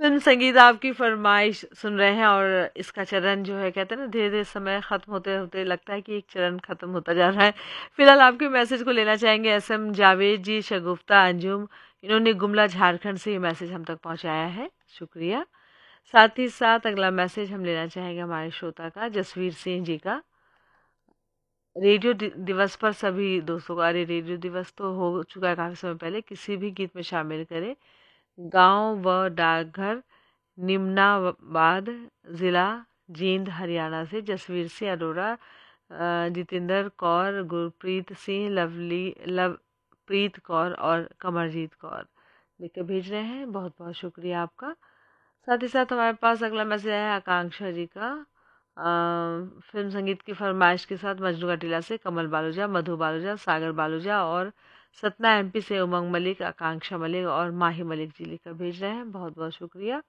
Film संगीत आपकी फरमाइश सुन रहे हैं और इसका चरण जो है कहते हैं ना धीरे धीरे समय खत्म होते होते लगता है कि एक चरण खत्म होता जा रहा है। फिलहाल आपके मैसेज को लेना चाहेंगे एसएम जावेद जी, शगुफ्ता अंजुम, इन्होंने गुमला झारखंड से ये मैसेज हम तक पहुंचाया है, शुक्रिया। साथ ही साथ अगला मैसेज हम लेना चाहेंगे हमारे श्रोता का जसवीर सिंह जी का। रेडियो दिवस पर सभी दोस्तों का, अरे रेडियो दिवस तो हो चुका है काफ़ी समय पहले, किसी भी गीत में शामिल करें। गांव व डाकघर, निमनाबाद, ज़िला जींद, हरियाणा से जसवीर सिंह अरोड़ा, जितेंद्र कौर, गुरप्रीत सिंह, लवप्रीत कौर और कमरजीत कौर लिखकर भेज रहे हैं। बहुत बहुत शुक्रिया आपका। साथ ही साथ हमारे पास अगला मैसेज है आकांक्षा जी का। फिल्म संगीत की फरमाइश के साथ मजनू का टीला से कमल बालूजा, मधु बालूजा, सागर बालूजा और सतना एमपी से उमंग मलिक, आकांक्षा मलिक और माही मलिक जी लिखकर भेज रहे हैं। बहुत बहुत शुक्रिया।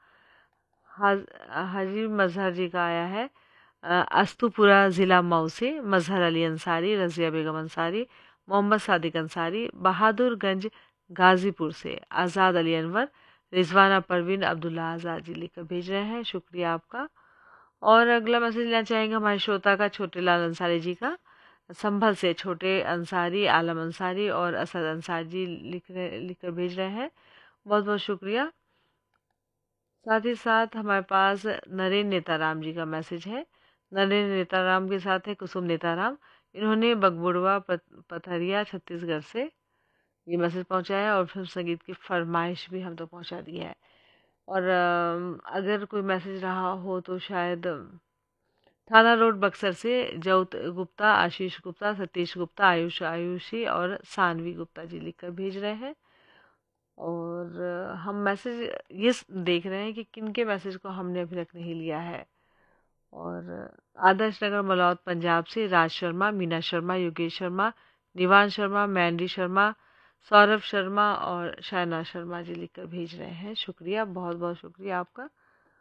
हाजी मजहर जी का आया है अस्तुपुरा ज़िला मऊ से मजहर अली अंसारी, रज़िया बेगम अंसारी, मोहम्मद सादिक अंसारी, बहादुरगंज गाज़ीपुर से आज़ाद अली अनवर, रिजवाना परवीन, अब्दुल्ला आज़ाद जी लिखकर भेज रहे हैं, शुक्रिया आपका। और अगला मैसेज लेना चाहेंगे हमारे श्रोता का छोटे लाल अंसारी जी का। संभल से छोटे अंसारी, आलम अंसारी और असद अंसारी जी लिखकर भेज रहे हैं। बहुत बहुत शुक्रिया। साथ ही साथ हमारे पास नरेंद्र नेताराम जी का मैसेज है। नरेंद्र नेताराम के साथ है कुसुम नेताराम, इन्होंने बगबुड़वा पथरिया छत्तीसगढ़ से ये मैसेज पहुंचाया और फिल्म संगीत की फरमाइश भी हम तो पहुंचा दी है। और अगर कोई मैसेज रहा हो तो शायद थाना रोड बक्सर से जौत गुप्ता, आशीष गुप्ता, सतीश गुप्ता, आयुषी और सानवी गुप्ता जी लिखकर भेज रहे हैं। और हम मैसेज ये देख रहे हैं कि किन के मैसेज को हमने अभी तक नहीं लिया है। और आदर्श नगर मलौद पंजाब से राज शर्मा, मीना शर्मा, योगेश शर्मा, निवान शर्मा, मैंडी शर्मा, सौरभ शर्मा और शायना शर्मा जी लिखकर भेज रहे हैं, शुक्रिया, बहुत बहुत शुक्रिया आपका।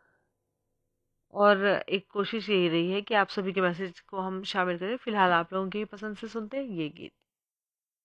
और एक कोशिश यही रही है कि आप सभी के मैसेज को हम शामिल करें। फिलहाल आप लोगों की पसंद से सुनते हैं ये गीत।